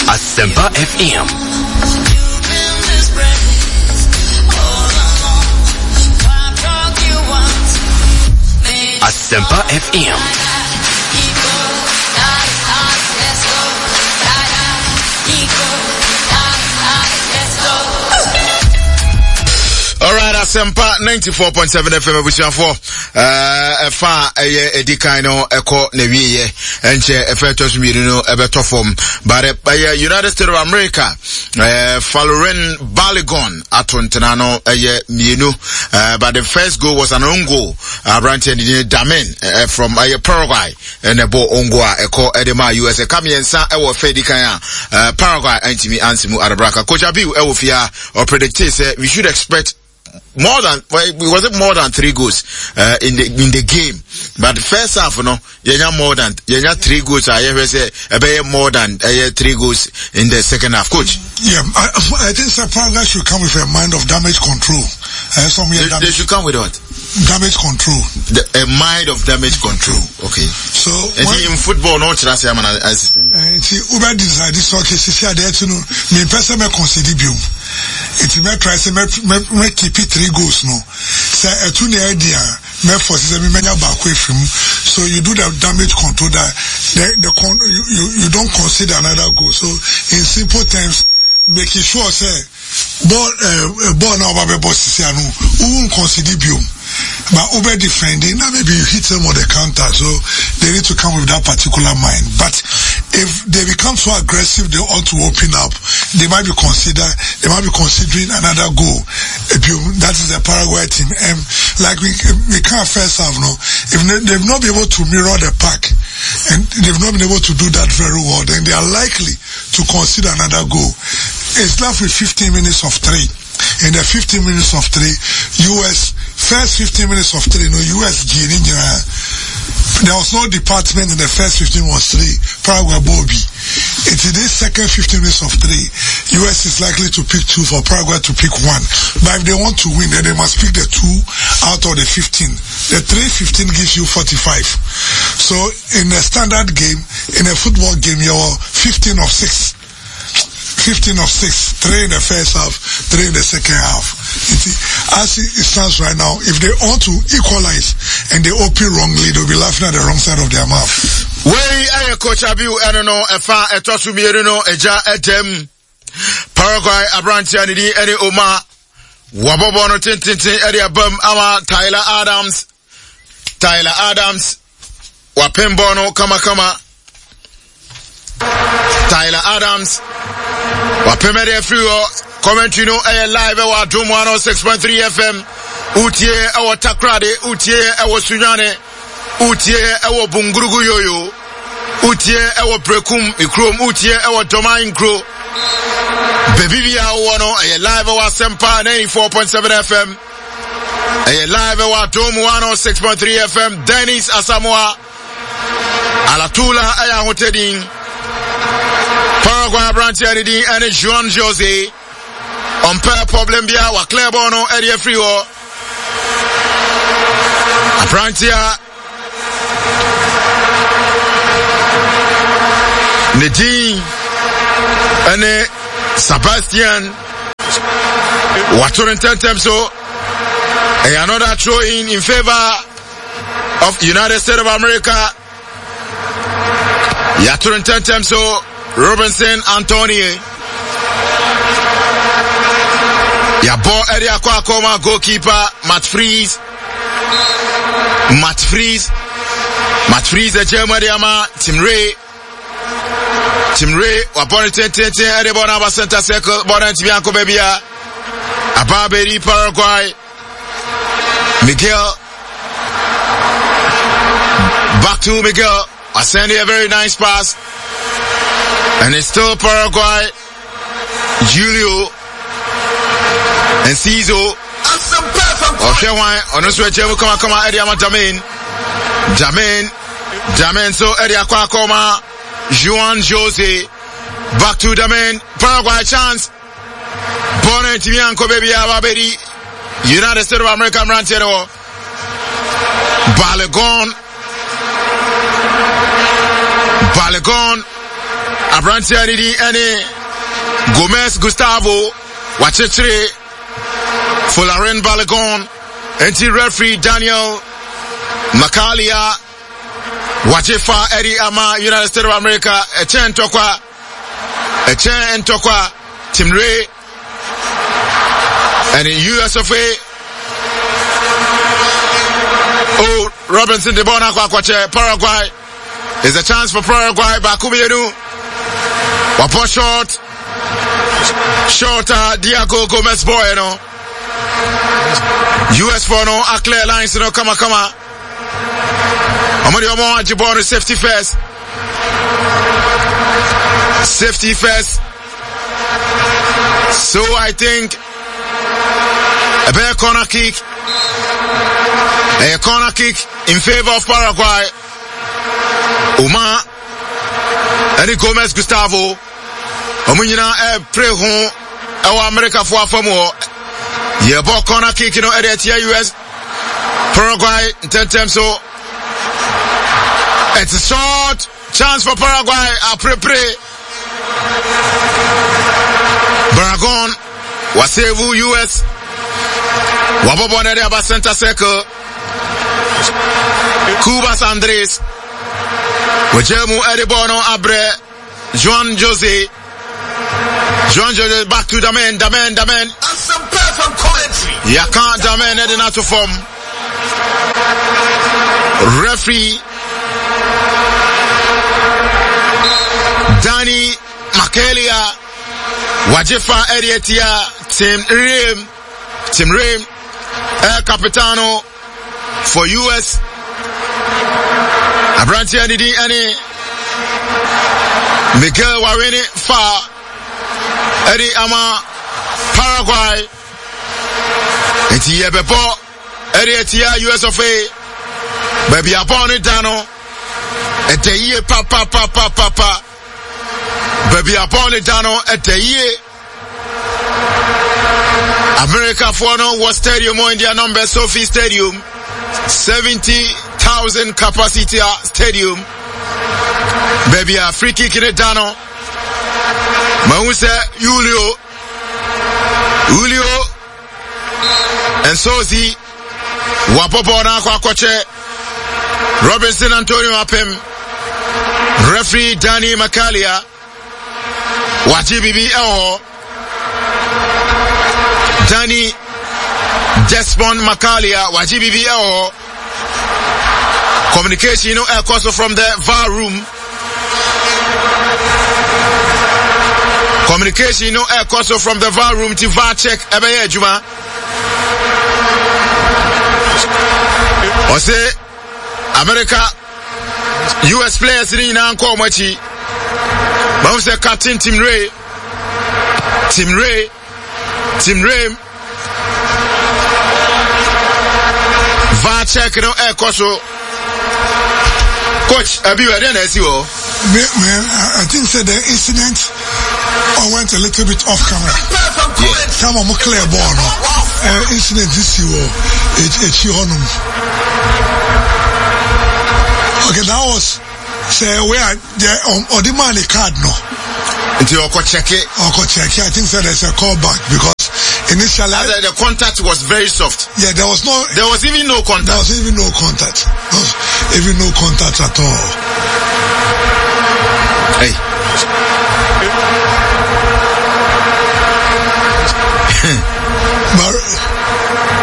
Asempa FM. Asempa FM. Alright, Asempa 94.7 FM ebusian for fa edikan no eko na wiye enche efetos miru no ebeto form but United States of America Faloren Balogun atontena no mienu but the first goal was an own goal Branty Damen from Paraguay and a ball on goal eko edema USA kamiensa ewo fedikan Paraguay antimi ansimu arabraka Coach Abiu ewo fia or predict say we should expect more than more than 3 goals in the game, but the first half more than 3 goals. I ever say more than 3 goals in the second half. Coach, yeah, I think Paraguay should come with a mind of damage control. They should come with what? Damage control. A mind of damage control. Okay. So in football, no chance I'm an assistant. See, Uber decide this okay. See, I there to know. Me person me consider biom. It's me try say me keep it 3 goals no. Say etu ne idea me force say me menya back away from. So you do the damage control that you don't consider another goal. So in simple terms, making sure say ball now babe boss say no. Who won't consider biom. But over defending, now maybe you hit them on the counter, so they need to come with that particular mind. But if they become so aggressive, they ought to open up. They might be considering another goal. That is the Paraguay team. Like we can't first have no. If they've not been able to mirror the pack, and they've not been able to do that very well, then they are likely to consider another goal. It's left with 15 minutes of 3. In the 15 minutes of 3, first 15 minutes of 3, US there was no department in the first 15 was 3, Paraguay Bobby. It's in this second 15 minutes of 3, US is likely to pick 2 for Paraguay to pick 1. But if they want to win, then they must pick the 2 out of the 15. The 3-15 gives you 45. So in a standard game, in a football game, you're 15 of 6. 15 of 6, 3 in the first half, 3 in the second half. As it stands right now, if they want to equalize and they open wrongly, they'll be laughing at the wrong side of their mouth. Way, Coach Abiu, I don't know, if I talk to me, I don't know, Eja, Paraguay, Abranti, Eddie Omar, Wabobono, Tintin, Eddie Abum, Ama, Tyler Adams, Wapembono, Kama, Tyler Adams, Wapemere Frio, commentary no live our Doom 106.3 FM, Utie our Takrade, Utie our Sunyane, Utie our Bungurugu Yoyo, Utie our Brekum, Ikrum, Utie our Domain Crew, Bebibia Wano, live our Sempa 94.7 FM, live our Doom 106.3 FM, Dennis Asamoah, Alatula Ayahotedin, Paraguay Branty and Juan Jose on per problem bia wa Clebono area free o Brantia Nadine and Sebastian Waturin so another throw in favor of United States of America. Yaturin so Robinson Antonio Yabo area Kwakoma goalkeeper Matt Freeze the German Yama Tim Ray Waboni Tente area Bonaba center circle Bonan Tibianco Bebia Ababeri Paraguay Miguel back to Miguel sending a very nice pass. And it's still Paraguay, Julio, and Cizo. Okay, why? On this way, come on, Eddie Jamin, so Eddie Aquacoma, Juan Jose, back to Jamin, Paraguay chance. Bono Timianco, baby, Ababedi, United States of America, Ranchero, Balogun, Abrantia Nidi Ene Gomez Gustavo Wachechre Fularen Balogun anti-referee Daniel Makalia Wachefa Eddie Ama United States of America Echen Ntokwa Tim Ray and in US of A Robinson de Bona Kwache Paraguay is a chance for Paraguay Bakubienu Wapo shorter Diego Gomez Bueno US for no a clear lines no kama Amadi Omo Ajibon safety first so I think a bare corner kick in favor of Paraguay. Uma and Gomez Gustavo Omunyina pray home our America for more. Yeah, ball corner kick, you know, at the US Paraguay 10 times so it's a short chance for Paraguay. Pray. Balogun Wasevu US Wabobone Aba center circle Cubas Andres Wajemu Edibono Abre Juan Jose back to Damen and some perfect commentary. Yakan Damen heading to form. Referee Danny Makalia Wajefa Edietia Tim Rim El Capitano for US Abrantia Nidi Ane Miguel Warini Fa Eddie Ama Paraguay Eti Yebepo Edietia US of A Baby upon it Dano Ete Ye Papa Baby upon it Dano Ete Ye America for no was stadium in their number Sophie Stadium 70,000 capacity stadium baby a free kick in it Dano Maunse Julio and Sozi Wapopona Kwakoche Robinson Antonio Apem referee Danny Makalia Wajibibi Eho Danny Desmond Makalia Wajibibi Eho communication also from the VAR room communication also from the VAR room to VAR check Ebeye Juma Ose America US players in Anko Machi Bamse Captain Tim Ray VAR check also Coach Abiwa then as you I think so the incident went a little bit off camera. Come on, clear ball. Incident this year, it's okay, that was say where the the money card no. Until you check it. I think so there's a callback because initially the contact was very soft. Yeah, there was even no contact. There was even no contact at all.